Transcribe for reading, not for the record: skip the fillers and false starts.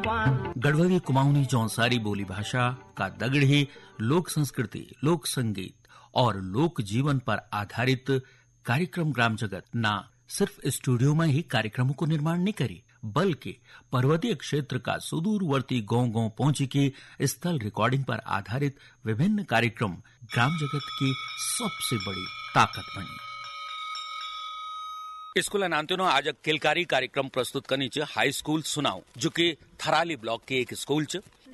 गढ़वाली कुमाऊनी जौनसारी बोली भाषा का दगड़ी लोक संस्कृति, लोक संगीत और लोक जीवन पर आधारित कार्यक्रम ग्राम जगत ना सिर्फ स्टूडियो में ही कार्यक्रमों को निर्माण नहीं करी, बल्कि पर्वतीय क्षेत्र का सुदूरवर्ती गांव-गांव पहुंची की स्थल रिकॉर्डिंग पर आधारित विभिन्न कार्यक्रम ग्राम जगत की सबसे बड़ी ताकत बनी। स्कूल नामते आज किलकारी कार्यक्रम प्रस्तुत करनी हाई स्कूल सुनाओ, जो कि थराली ब्लॉक के एक स्कूल च।